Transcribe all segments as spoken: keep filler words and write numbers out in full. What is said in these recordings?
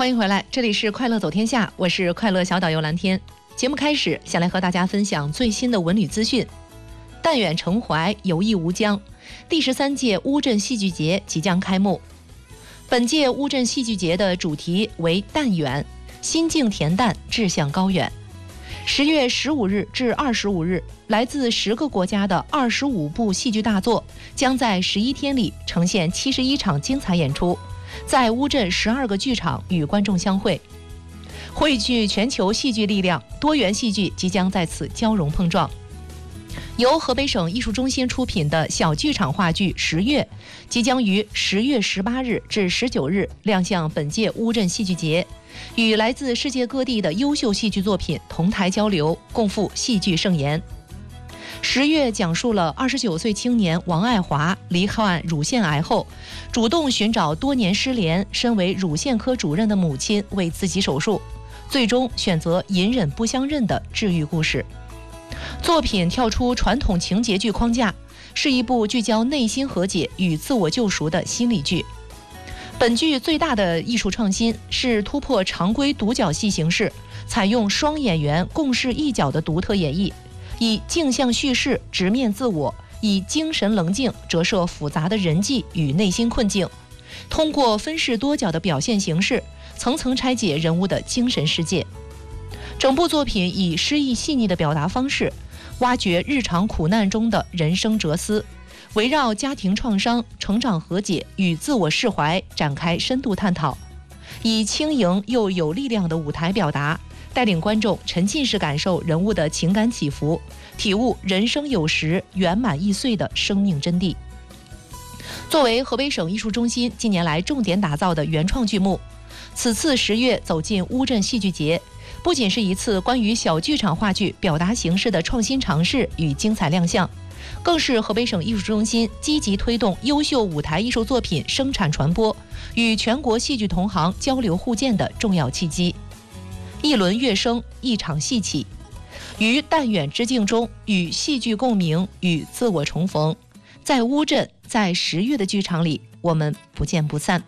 欢迎回来，这里是快乐走天下，我是快乐小导游蓝天。节目开始，想来和大家分享最新的文旅资讯。但远城怀，游艺无疆，第十三届乌镇戏剧节即将开幕。本届乌镇戏剧节的主题为但远，心境恬淡，志向高远。十月十五日至二十五日，来自十个国家的二十五部戏剧大作将在十一天里呈现七十一场精彩演出，在乌镇十二个剧场与观众相会，汇聚全球戏剧力量，多元戏剧即将在此交融碰撞。由河北省艺术中心出品的小剧场话剧《十月》即将于十月十八日至十九日亮相本届乌镇戏剧节，与来自世界各地的优秀戏剧作品同台交流，共赴戏剧盛宴。《十月》讲述了二十九岁青年王爱华罹患乳腺癌后，主动寻找多年失联、身为乳腺科主任的母亲为自己手术，最终选择隐忍不相认的治愈故事。作品跳出传统情节剧框架，是一部聚焦内心和解与自我救赎的心理剧。本剧最大的艺术创新是突破常规独角戏形式，采用双演员共饰一角的独特演绎，以镜像叙事直面自我，以精神棱镜折射复杂的人际与内心困境，通过分饰多角的表现形式，层层拆解人物的精神世界。整部作品以诗意细腻的表达方式，挖掘日常苦难中的人生哲思，围绕家庭创伤、成长和解与自我释怀展开深度探讨，以轻盈又有力量的舞台表达，带领观众沉浸式感受人物的情感起伏，体悟人生有时圆满易碎的生命真谛。作为河北省艺术中心近年来重点打造的原创剧目，此次十月走进乌镇戏剧节，不仅是一次关于小剧场话剧表达形式的创新尝试与精彩亮相，更是河北省艺术中心积极推动优秀舞台艺术作品生产传播，与全国戏剧同行交流互鉴的重要契机。一轮乐声，一场戏起，于但远之境中与戏剧共鸣，与自我重逢。在乌镇，在十月的剧场里，我们不见不散。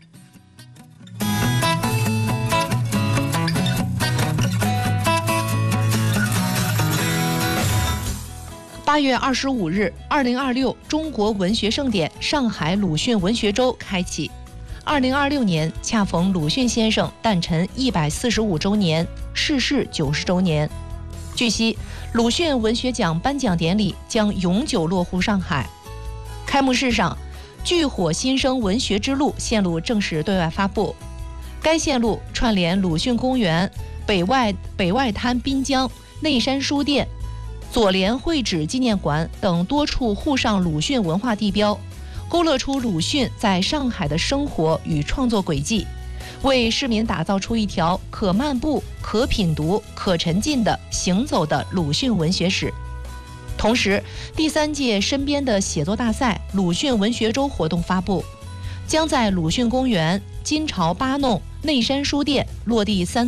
八月二十五日，二零二六中国文学盛典上海鲁迅文学周开启。二零二六年恰逢鲁迅先生诞辰一百四十五周年，逝世九十周年。据悉，鲁迅文学奖颁奖典礼将永久落户上海。开幕式上，炬火新生文学之路线路正式对外发布。该线路串联鲁迅公园、北外北外滩滨江、内山书店、左联会址纪念馆等多处沪上鲁迅文化地标，勾勒出鲁迅在上海的生活与创作轨迹，为市民打造出一条可漫步、可品读、可沉浸的行走的鲁迅文学史。同时，第三届身边的写作大赛鲁迅文学周活动发布，将在鲁迅公园、金朝八弄、内山书店落地三